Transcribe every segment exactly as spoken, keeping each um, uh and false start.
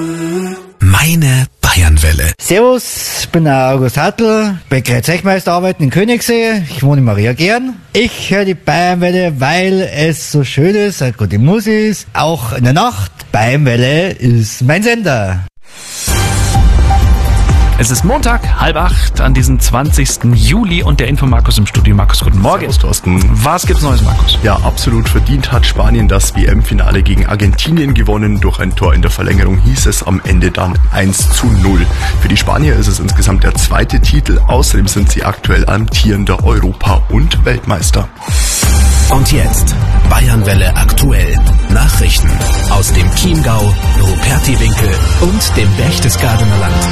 Meine Bayernwelle. Servus, ich bin der August Hartl, Bäckerei Zechmeister, arbeiten in Königssee. Ich wohne in Maria Gern. Ich höre die Bayernwelle, weil es so schön ist, halt gute Musik ist, auch in der Nacht. Bayernwelle ist mein Sender. Es ist Montag, halb acht, an diesem zwanzigsten Juli und der Infomarkus im Studio. Markus, guten Morgen. Servus, Thorsten. Was gibt's Neues, Markus? Ja, absolut verdient hat Spanien das W M-Finale gegen Argentinien gewonnen. Durch ein Tor in der Verlängerung hieß es am Ende dann eins zu null. Für die Spanier ist es insgesamt der zweite Titel. Außerdem sind sie aktuell amtierender Europa- und Weltmeister. Und jetzt Bayernwelle aktuell. Nachrichten aus dem Chiemgau, Rupertiwinkel und dem Berchtesgadener Land.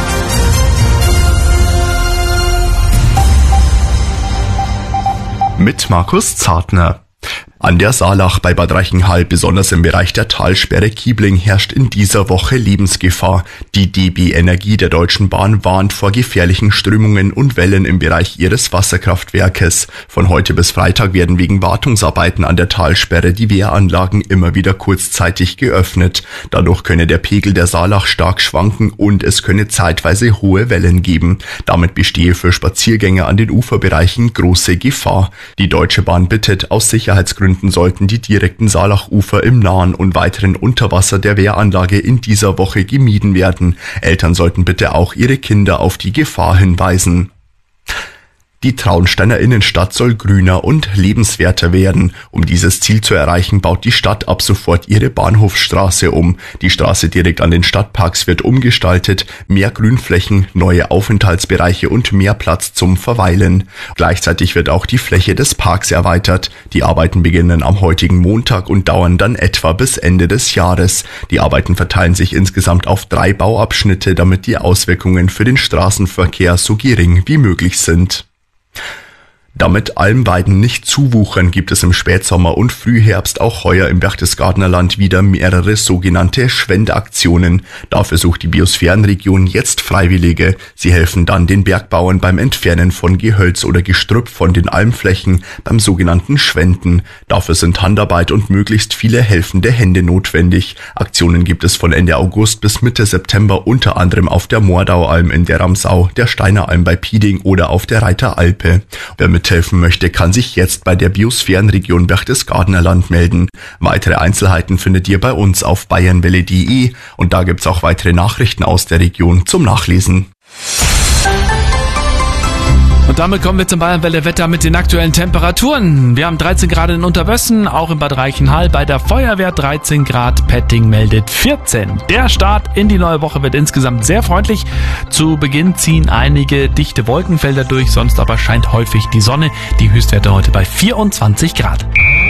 Mit Markus Zartner. An der Saalach bei Bad Reichenhall, besonders im Bereich der Talsperre Kiebling, herrscht in dieser Woche Lebensgefahr. Die D B Energie der Deutschen Bahn warnt vor gefährlichen Strömungen und Wellen im Bereich ihres Wasserkraftwerkes. Von heute bis Freitag werden wegen Wartungsarbeiten an der Talsperre die Wehranlagen immer wieder kurzzeitig geöffnet. Dadurch könne der Pegel der Saalach stark schwanken und es könne zeitweise hohe Wellen geben. Damit bestehe für Spaziergänger an den Uferbereichen große Gefahr. Die Deutsche Bahn bittet, aus Sicherheitsgründen sollten die direkten Saalachufer im nahen und weiteren Unterwasser der Wehranlage in dieser Woche gemieden werden. Eltern sollten bitte auch ihre Kinder auf die Gefahr hinweisen. Die Traunsteiner Innenstadt soll grüner und lebenswerter werden. Um dieses Ziel zu erreichen, baut die Stadt ab sofort ihre Bahnhofsstraße um. Die Straße direkt an den Stadtparks wird umgestaltet, mehr Grünflächen, neue Aufenthaltsbereiche und mehr Platz zum Verweilen. Gleichzeitig wird auch die Fläche des Parks erweitert. Die Arbeiten beginnen am heutigen Montag und dauern dann etwa bis Ende des Jahres. Die Arbeiten verteilen sich insgesamt auf drei Bauabschnitte, damit die Auswirkungen für den Straßenverkehr so gering wie möglich sind. Damit Almweiden nicht zuwuchern, gibt es im Spätsommer und Frühherbst auch heuer im Berchtesgadener Land wieder mehrere sogenannte Schwendaktionen. Dafür sucht die Biosphärenregion jetzt Freiwillige. Sie helfen dann den Bergbauern beim Entfernen von Gehölz oder Gestrüpp von den Almflächen, beim sogenannten Schwenden. Dafür sind Handarbeit und möglichst viele helfende Hände notwendig. Aktionen gibt es von Ende August bis Mitte September unter anderem auf der Mordaualm in der Ramsau, der Steineralm bei Pieding oder auf der Reiteralpe. Wer mit helfen möchte, kann sich jetzt bei der Biosphärenregion Berchtesgadener Land melden. Weitere Einzelheiten findet ihr bei uns auf bayernwelle punkt de und da gibt's auch weitere Nachrichten aus der Region zum Nachlesen. Und damit kommen wir zum Bayernwelle Wetter mit den aktuellen Temperaturen. Wir haben dreizehn Grad in Unterwössen, auch in Bad Reichenhall, bei der Feuerwehr dreizehn Grad, Petting meldet vierzehn. Der Start in die neue Woche wird insgesamt sehr freundlich. Zu Beginn ziehen einige dichte Wolkenfelder durch, sonst aber scheint häufig die Sonne. Die Höchstwerte heute bei vierundzwanzig Grad.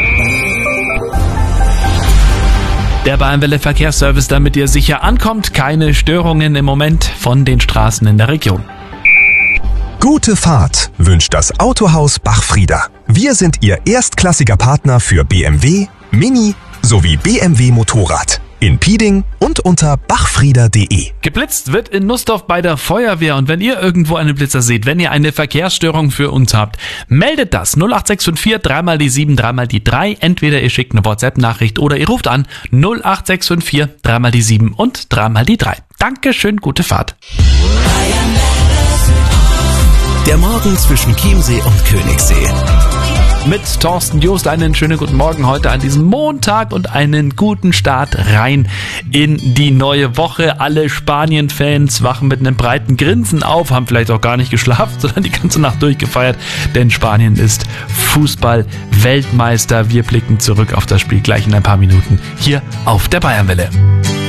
Der Bayernwelle Verkehrsservice, damit ihr sicher ankommt. Keine Störungen im Moment von den Straßen in der Region. Gute Fahrt wünscht das Autohaus Bachfrieder. Wir sind Ihr erstklassiger Partner für B M W, Mini sowie B M W Motorrad. In Pieding und unter bachfrieder punkt de. Geblitzt wird in Nussdorf bei der Feuerwehr und wenn ihr irgendwo einen Blitzer seht, wenn ihr eine Verkehrsstörung für uns habt, meldet das null acht sechs fünf vier drei mal die sieben drei mal die drei. Entweder ihr schickt eine WhatsApp-Nachricht oder ihr ruft an null acht sechs fünf vier drei mal die sieben und drei mal die drei. Dankeschön, gute Fahrt. Der Morgen zwischen Chiemsee und Königssee. Mit Thorsten Joost einen schönen guten Morgen heute an diesem Montag und einen guten Start rein in die neue Woche. Alle Spanien-Fans wachen mit einem breiten Grinsen auf, haben vielleicht auch gar nicht geschlafen, sondern die ganze Nacht durchgefeiert, denn Spanien ist Fußball-Weltmeister. Wir blicken zurück auf das Spiel gleich in ein paar Minuten hier auf der Bayernwelle.